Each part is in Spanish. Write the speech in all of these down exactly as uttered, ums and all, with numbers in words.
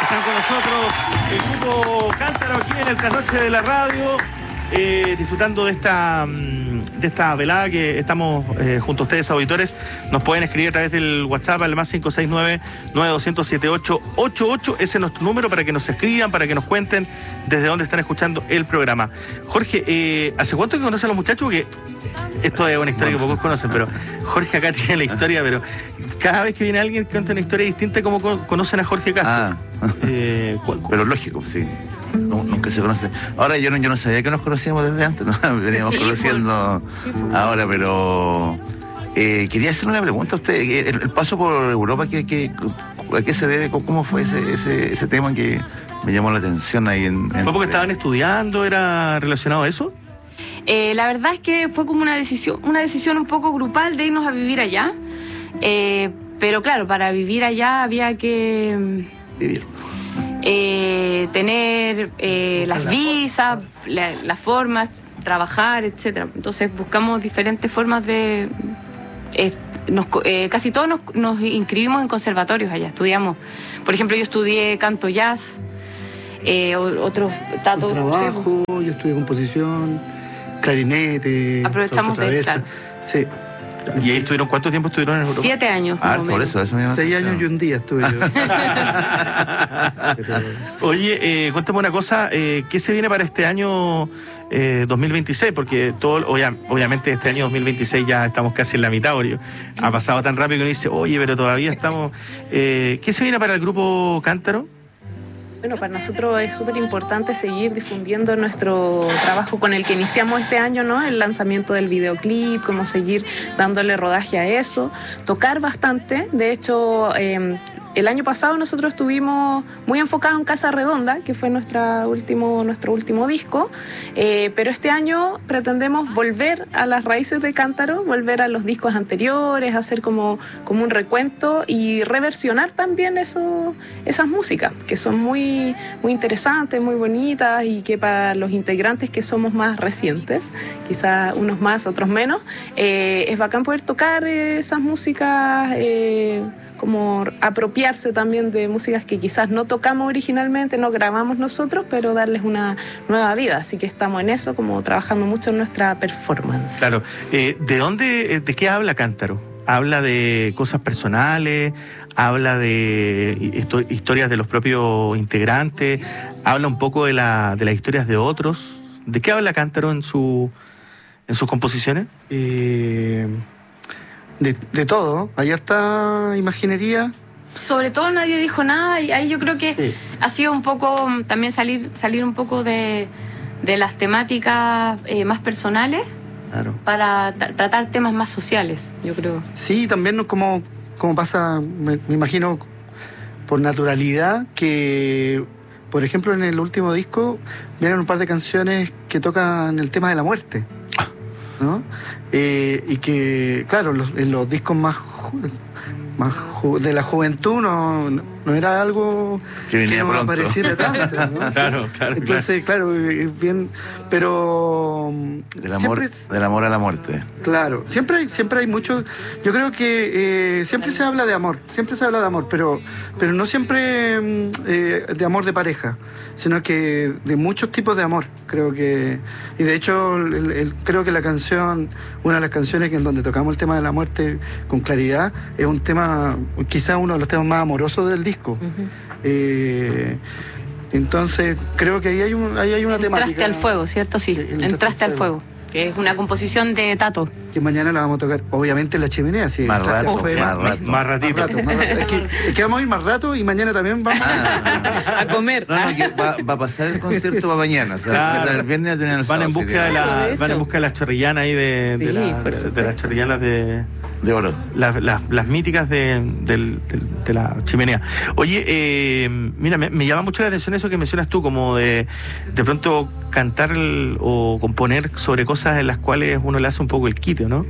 Están con nosotros el grupo Cántaro aquí en el Trasnoche de la Radio, eh, disfrutando de esta, de esta velada que estamos eh, junto a ustedes, auditores. Nos pueden escribir a través del WhatsApp al más cinco seis nueve, nueve dos cero cero, siete ocho ocho ocho. Ese es nuestro número para que nos escriban, para que nos cuenten desde dónde están escuchando el programa. Jorge, eh, ¿hace cuánto que conocen a los muchachos? Porque esto es una historia que pocos conocen, pero Jorge acá tiene la historia, pero cada vez que viene alguien que cuenta una historia distinta, ¿cómo conocen a Jorge Castro? Ah, eh, pero lógico, sí. No, nunca se conoce. Ahora yo no, yo no sabía que nos conocíamos desde antes, ¿no? Veníamos sí, conociendo sí, ahora, pero eh, quería hacerle una pregunta a usted. El, el paso por Europa, ¿qué, qué, ¿a qué se debe? ¿Cómo fue ese, ese, ese tema que me llamó la atención ahí? En, en ¿Fue porque estaban estudiando? ¿Era relacionado a eso? Eh, la verdad es que fue como una decisión, una decisión un poco grupal de irnos a vivir allá. Eh, pero claro, para vivir allá había que vivir. Eh, tener eh, las visas, la, las formas, trabajar, etcétera. Entonces buscamos diferentes formas de... Eh, nos, eh, casi todos nos, nos inscribimos en conservatorios allá, estudiamos. Por ejemplo, yo estudié canto jazz, eh, otros... Tato, trabajo, sí, yo estudié composición, clarinete... Aprovechamos de estar. Sí. ¿Y ahí estuvieron cuánto tiempo estuvieron en Europa? Siete años. Ah, por eso, eso me Seis años y un día estuve yo. Oye, eh, cuéntame una cosa, eh, ¿qué se viene para este año eh, dos mil veintiséis? Porque todo, obvia, obviamente este año dos mil veintiséis ya estamos casi en la mitad, Orio. Ha pasado tan rápido que uno dice, oye, pero todavía estamos... Eh, ¿Qué se viene para el grupo Cántaro? Bueno, para nosotros es súper importante seguir difundiendo nuestro trabajo con el que iniciamos este año, ¿no? El lanzamiento del videoclip, cómo seguir dándole rodaje a eso, tocar bastante. De hecho, eh, el año pasado nosotros estuvimos muy enfocados en Casa Redonda, que fue nuestra último, nuestro último disco, eh, pero este año pretendemos volver a las raíces de Cántaro, volver a los discos anteriores, hacer como, como un recuento y reversionar también eso, esas músicas, que son muy, muy interesantes, muy bonitas y que para los integrantes que somos más recientes, quizás unos más, otros menos, eh, es bacán poder tocar eh, esas músicas, eh, como apropiarse también de músicas que quizás no tocamos originalmente, no grabamos nosotros, pero darles una nueva vida. Así que estamos en eso, como trabajando mucho en nuestra performance. Claro. Eh, ¿De dónde, de qué habla Cántaro? ¿Habla de cosas personales? ¿Habla de historias de los propios integrantes? ¿Habla un poco de, la, de las historias de otros? ¿De qué habla Cántaro en, su, en sus composiciones? Eh... De, de todo, ahí está imaginería. Sobre todo nadie dijo nada y ahí yo creo que sí. ha sido un poco también salir salir un poco de, de las temáticas eh, más personales, claro, para tra- tratar temas más sociales, yo creo. Sí, también como, como pasa, me, me imagino, por naturalidad, que por ejemplo en el último disco vienen un par de canciones que tocan el tema de la muerte, ¿no? Eh, y que, claro, los, en los discos más, más ju- de la juventud no, no era algo que, venía que no pronto. apareciera tanto, ¿no? Claro, claro. Entonces, claro, es bien, pero del amor, siempre, del amor a la muerte. Claro, siempre hay, siempre hay mucho. Yo creo que eh, siempre se habla de amor, siempre se habla de amor, pero, pero no siempre eh, de amor de pareja, sino que de muchos tipos de amor. Creo que, y de hecho, el, el, creo que la canción, una de las canciones en donde tocamos el tema de la muerte con claridad, es un tema, quizás uno de los temas más amorosos del disco. Uh-huh. Eh, entonces, creo que ahí hay, un, ahí hay una Entraste temática. Entraste al fuego, ¿cierto? Sí, Entraste, Entraste al fuego. fuego. Que es una composición de Tato. Que mañana la vamos a tocar, obviamente, en la chimenea. Sí, más, rato, fue, más, más, rato, más ratito. Más rato, más rato. Es, que, es que vamos a ir más rato y mañana también vamos a, a comer. No, no, que va, va a pasar el concierto para mañana. O sea, claro. el viernes a tener el van, en busca de la, de van en busca de las chorrillanas ahí de, sí, de, la, de, de las chorrillanas de... de oro. Las, las, las míticas de, de, de, de la chimenea. Oye, eh, mira, me, me llama mucho la atención eso que mencionas tú, como de de pronto cantar el, o componer sobre cosas en las cuales uno le hace un poco el quite, ¿no?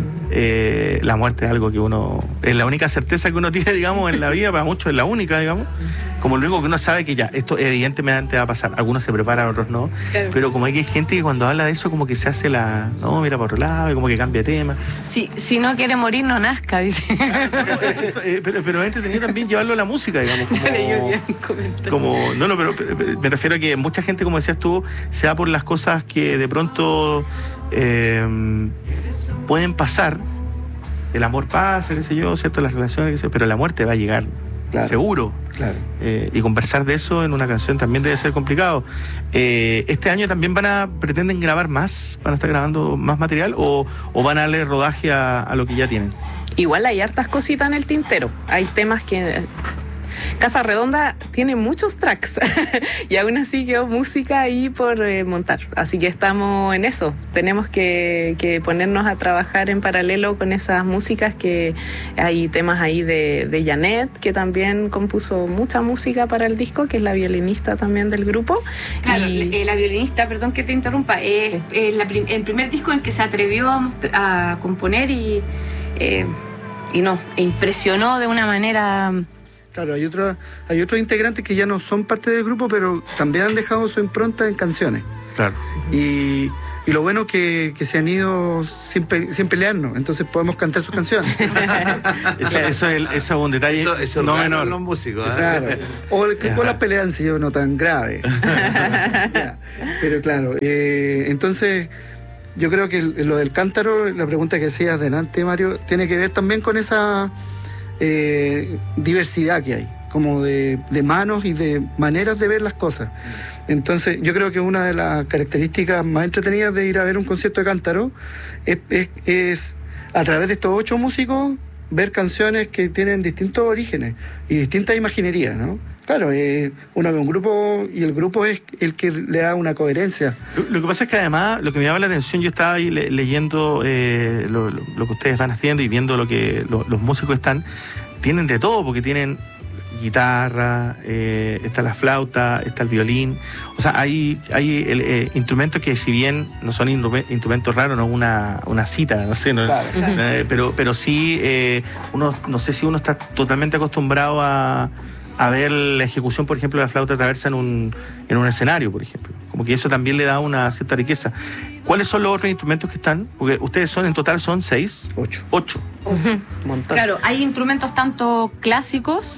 Eh, la muerte es algo que uno... Es la única certeza que uno tiene, digamos, en la vida, para muchos es la única, digamos. como lo único que uno sabe que ya, esto evidentemente va a pasar. Algunos se preparan, otros no. Claro. Pero como hay gente que cuando habla de eso, como que se hace la, no, mira por otro lado, y como que cambia de tema. Sí, si no quiere morir, no nazca, dice. Eso, eh, pero, pero es entretenido también llevarlo a la música, digamos. Como, como no, no, pero, pero me refiero a que mucha gente, como decías tú, se da por las cosas que de pronto eh, pueden pasar. El amor pasa, qué sé yo, ¿cierto? Las relaciones, qué sé yo, pero la muerte va a llegar. Claro, seguro. Claro. Eh, y conversar de eso en una canción también debe ser complicado. Eh, ¿Este año también van a, pretenden grabar más? ¿Van a estar grabando más material? ¿O, o van a darle rodaje a, a lo que ya tienen? Igual hay hartas cositas en el tintero. Hay temas que... Casa Redonda tiene muchos tracks y aún así quedó música ahí por eh, montar. Así que estamos en eso. Tenemos que, que ponernos a trabajar en paralelo con esas músicas, que hay temas ahí de, de Janet, que también compuso mucha música para el disco, que es la violinista también del grupo. Claro, y... eh, la violinista, perdón que te interrumpa, es sí. eh, la prim- el primer disco en el que se atrevió a, a componer y, eh, y no, e impresionó de una manera... Claro, hay otros hay otros integrantes que ya no son parte del grupo, pero también han dejado su impronta en canciones. Claro. Y, y lo bueno que, que se han ido sin, pe, sin pelearnos, entonces podemos cantar sus canciones. eso, eso, es, eso es un detalle eso, eso no menor. Los músicos, ¿eh? Claro. O, o las peleas han sido no tan graves. Pero claro, eh, entonces... Yo creo que lo del cántaro, la pregunta que hacías delante, Mario, tiene que ver también con esa eh, diversidad que hay, como de, de manos y de maneras de ver las cosas. Entonces, yo creo que una de las características más entretenidas de ir a ver un concierto de cántaro es, es, es a través de estos ocho músicos, ver canciones que tienen distintos orígenes y distintas imaginerías, ¿no? Claro, eh, uno ve un grupo y el grupo es el que le da una coherencia. Lo, lo que pasa es que además, lo que me llama la atención, yo estaba ahí le, leyendo eh, lo, lo, lo que ustedes van haciendo y viendo lo que lo, los músicos están, tienen de todo, porque tienen guitarra, eh, está la flauta, está el violín, o sea, hay, hay el, eh, instrumentos que si bien no son instrumentos raros, no una, una cita, no sé, no, claro. eh, pero, pero sí, eh, uno, no sé si uno está totalmente acostumbrado a a ver la ejecución, por ejemplo, de la flauta traversa en un, en un escenario, por ejemplo. Como que eso también le da una cierta riqueza. ¿Cuáles son los otros instrumentos que están? Porque ustedes son, en total son seis. Ocho. Ocho. Uh-huh. Montón. Claro, hay instrumentos tanto clásicos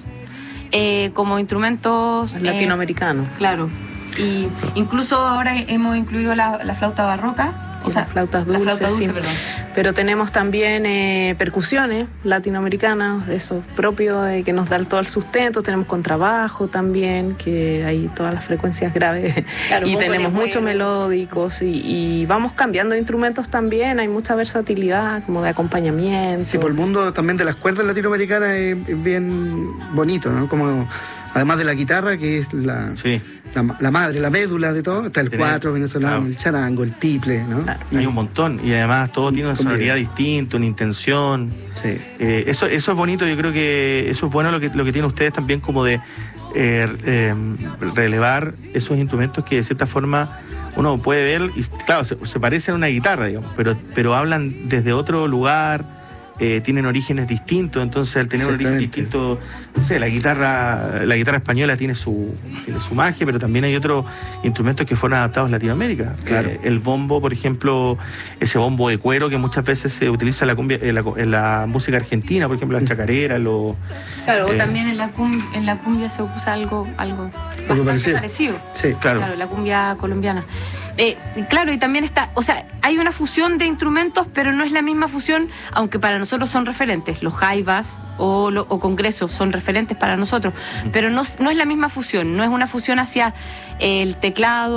eh, como instrumentos... latinoamericanos. Eh, claro. Y incluso ahora hemos incluido la, la flauta barroca. O sea, flautas dulces, la flauta dulce, sí. Perdón. Pero tenemos también eh, percusiones latinoamericanas, eso propio de que nos da todo el sustento. Tenemos contrabajo también, que hay todas las frecuencias graves. Claro, y tenemos muchos melódicos y, y vamos cambiando de instrumentos también. Hay mucha versatilidad, como de acompañamiento. Sí, por el mundo también de las cuerdas latinoamericanas es, es bien bonito, ¿no? Como además de la guitarra, que es la... Sí. La, la madre, la médula de todo, está el Tiene, cuatro venezolano, claro. El charango, el tiple, ¿no? Claro. Hay un montón, y además todo tiene una sonoridad distinta, una intención. Sí. Eh, eso, eso es bonito, yo creo que eso es bueno lo que, lo que tienen ustedes también, como de eh, eh, relevar esos instrumentos que de cierta forma uno puede ver, y claro, se, se parecen a una guitarra, digamos, pero, pero hablan desde otro lugar. Eh, tienen orígenes distintos, entonces al tener un origen distinto, no sé, la guitarra, la guitarra española tiene su, tiene su magia, pero también hay otros instrumentos que fueron adaptados a Latinoamérica. Claro. Eh, el bombo, por ejemplo, ese bombo de cuero que muchas veces se utiliza en la, cumbia, en la, en la música argentina, por ejemplo, la chacarera, lo, claro, eh, o también en la cumbia, en la cumbia se usa algo, algo bastante parecido. parecido. Sí, claro. Claro, la cumbia colombiana. Eh, claro, y también está, o sea, hay una fusión de instrumentos, pero no es la misma fusión, aunque para nosotros son referentes, los jaivas o, lo, o congresos son referentes para nosotros, pero no, no es la misma fusión, no es una fusión hacia el teclado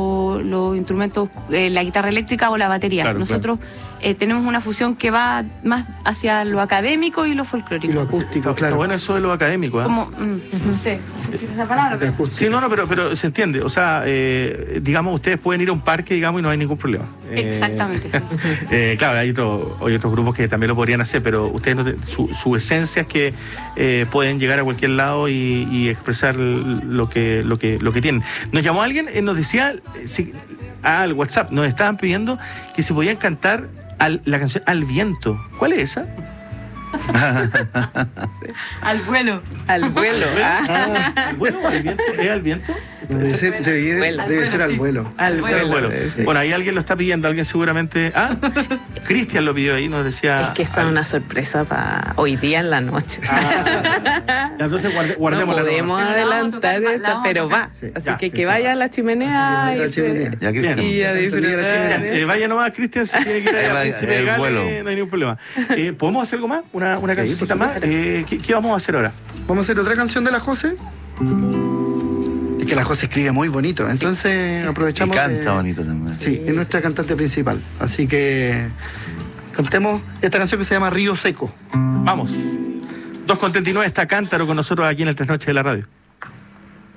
o los instrumentos, eh, la guitarra eléctrica o la batería. Claro, nosotros claro. Eh, tenemos una fusión que va más hacia lo académico y lo folclórico. Y lo acústico, está, claro. Está bueno eso de lo académico, ¿eh? Como, mm, no sé, no sé si es la palabra, pero... Sí, no, no, pero, pero se entiende. O sea, eh, digamos, ustedes pueden ir a un parque, digamos, y no hay ningún problema. Exactamente, eh, sí. eh, claro, hay, otro, hay otros grupos que también lo podrían hacer, pero ustedes, no te, su, su esencia es que eh, pueden llegar a cualquier lado y, y expresar lo que, lo, que, lo que tienen. Nos llamó alguien, eh, nos decía, eh, si, al WhatsApp, nos estaban pidiendo que se podían cantar al, la canción Al Viento. ¿Cuál es esa? Al vuelo. Al vuelo. Ah. ¿Al vuelo o al viento? ¿Es al viento? Debe ser, debe, Vuelo. debe ser al Sí. vuelo. Al Debe ser al vuelo. vuelo. sí. Bueno, ahí alguien lo está pidiendo, alguien seguramente. Ah, Cristian lo pidió ahí, nos decía. Es que esa es una sorpresa para hoy día en la noche. Ah, entonces guarde, No guardémosla. podemos Pero la vamos a adelantar tocar, la esta, vamos a pero tocar. va. Sí. Así Ya, que que sí, vaya sí. a la chimenea Así que y, la se- chimenea. Ya, Cristian. y a Salí a la disfrutar. chimenea. Eh, vaya nomás, Cristian, si tiene que ir Ahí a va Príncipe el Gale, vuelo. no hay ningún problema. Eh, ¿Podemos hacer algo más? ¿Una, una Sí, cancioncita por más? supuesto. Eh, ¿qué, ¿Qué vamos a hacer ahora? Vamos a hacer otra canción de la José. Es que la José escribe muy bonito, entonces Y aprovechamos. canta de- bonito también. Sí, es nuestra cantante principal. Así que cantemos esta canción que se llama Río Seco. Vamos. dos con treinta y nueve está Cántaro con nosotros aquí en el Tres Noches de la Radio.